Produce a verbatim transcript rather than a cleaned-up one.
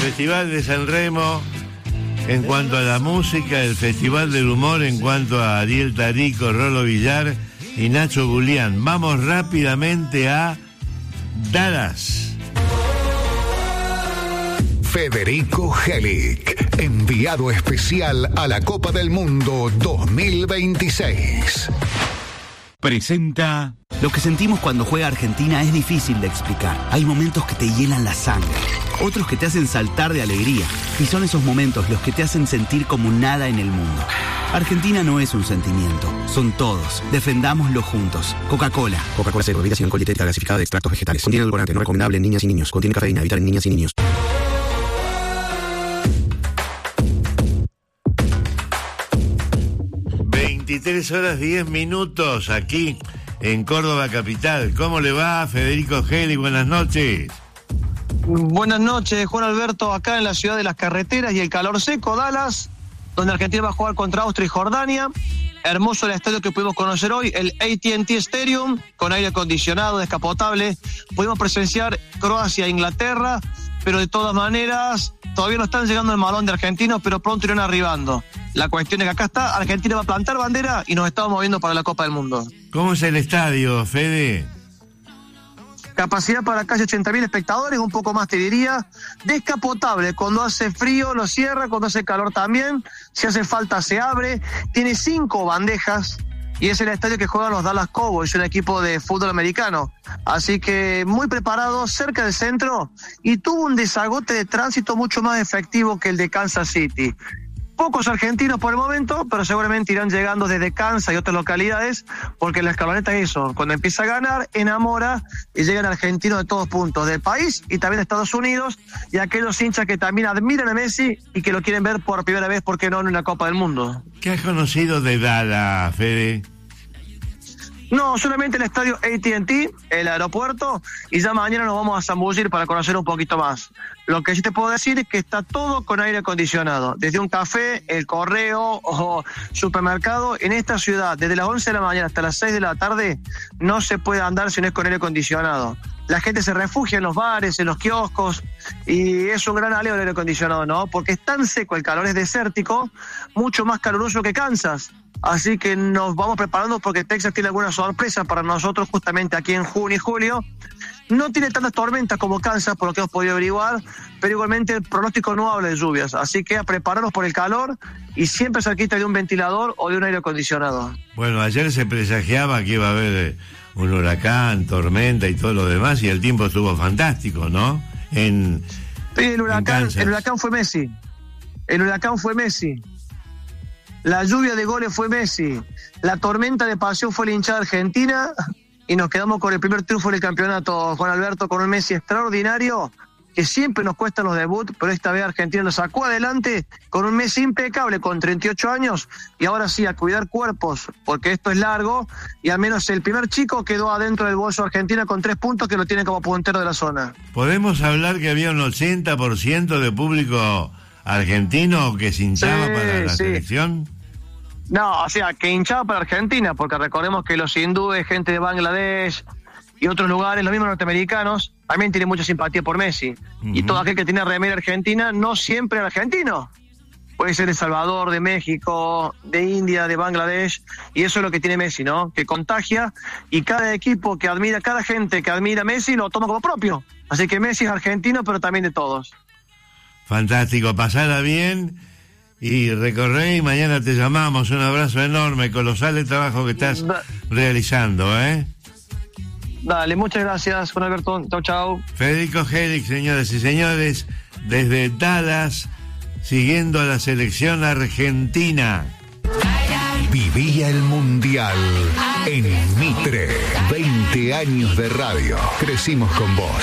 Festival de San Remo en cuanto a la música, el Festival del Humor en cuanto a Ariel Tarico, Rolo Villar y Nacho Julián. Vamos rápidamente a Dallas. Federico Helic, enviado especial a la Copa del Mundo dos mil veintiséis. Presenta... Lo que sentimos cuando juega Argentina es difícil de explicar. Hay momentos que te hielan la sangre, otros que te hacen saltar de alegría. Y son esos momentos los que te hacen sentir como nada en el mundo. Argentina no es un sentimiento, son todos. Defendámoslo juntos. Coca-Cola. Coca-Cola cero, bebida sin alcohol, dietética gasificada de extractos vegetales. Contiene edulcorante, no recomendable en niñas y niños. Contiene cafeína, evitar en niñas y niños. veintitrés horas diez minutos aquí en Córdoba capital. ¿Cómo le va, Federico Geli? Buenas noches. Buenas noches, Juan Alberto, acá en la ciudad de las carreteras y el calor seco, Dallas, donde Argentina va a jugar contra Austria y Jordania. Hermoso el estadio que pudimos conocer hoy, el A T and T Stadium, con aire acondicionado, descapotable. Pudimos presenciar Croacia e Inglaterra, pero de todas maneras todavía no están llegando el malón de argentinos, pero pronto irán arribando. La cuestión es que acá está, Argentina va a plantar bandera y nos estamos moviendo para la Copa del Mundo. ¿Cómo es el estadio, Fede? Capacidad para casi ochenta mil espectadores, un poco más te diría. Descapotable, cuando hace frío lo cierra, cuando hace calor también. Si hace falta se abre. Tiene cinco bandejas y es el estadio que juegan los Dallas Cowboys, un equipo de fútbol americano. Así que muy preparado, cerca del centro, y tuvo un desagote de tránsito mucho más efectivo que el de Kansas City. Pocos argentinos por el momento, pero seguramente irán llegando desde Kansas y otras localidades, porque la escaloneta es eso, cuando empieza a ganar, enamora y llegan argentinos de todos puntos del país y también de Estados Unidos, y aquellos hinchas que también admiran a Messi y que lo quieren ver por primera vez, ¿por qué no?, en una Copa del Mundo. ¿Qué has conocido de Dallas, Fede? No, solamente el estadio A T and T, el aeropuerto, y ya mañana nos vamos a zambullir para conocer un poquito más. Lo que sí te puedo decir es que está todo con aire acondicionado, desde un café, el correo o supermercado. En esta ciudad, desde las once de la mañana hasta las seis de la tarde, no se puede andar si no es con aire acondicionado. La gente se refugia en los bares, en los kioscos, y es un gran alivio el aire acondicionado, ¿no? Porque es tan seco, el calor es desértico, mucho más caluroso que Kansas. Así que nos vamos preparando porque Texas tiene alguna sorpresa para nosotros justamente aquí en junio y julio. No tiene tantas tormentas como Kansas, por lo que hemos podido averiguar, pero igualmente el pronóstico no habla de lluvias. Así que a prepararnos por el calor y siempre cerquita de un ventilador o de un aire acondicionado. Bueno, ayer se presagiaba que iba a haber un huracán, tormenta y todo lo demás, y el tiempo estuvo fantástico, ¿no? En, sí, el huracán, en el huracán fue Messi. El huracán fue Messi. La lluvia de goles fue Messi. La tormenta de pasión fue la hinchada argentina. Y nos quedamos con el primer triunfo del campeonato, Juan Alberto, con un Messi extraordinario, que siempre nos cuesta los debuts, pero esta vez Argentina lo sacó adelante con un Messi impecable, con treinta y ocho años, y ahora sí, a cuidar cuerpos, porque esto es largo, y al menos el primer chico quedó adentro del bolso Argentina con tres puntos que lo tiene como puntero de la zona. ¿Podemos hablar que había un ochenta por ciento de público argentino que se hinchaba sí, para la sí. selección? No, o sea, que hinchaba para Argentina, porque recordemos que los hindúes, gente de Bangladesh y otros lugares, los mismos norteamericanos, también tienen mucha simpatía por Messi. Uh-huh. Y todo aquel que tiene remera argentina no siempre es argentino. Puede ser de Salvador, de México, de India, de Bangladesh, y eso es lo que tiene Messi, ¿no? Que contagia, y cada equipo que admira, cada gente que admira a Messi lo toma como propio. Así que Messi es argentino, pero también de todos. Fantástico, pasala bien. Y recorré y mañana te llamamos. Un abrazo enorme, colosal el trabajo que estás da- realizando, ¿eh? Dale, muchas gracias, Juan Alberto. Chau, chau. Federico Helic, señoras y señores, desde Dallas, siguiendo a la selección argentina. Vivía el Mundial en Mitre. veinte años de radio. Crecimos con vos.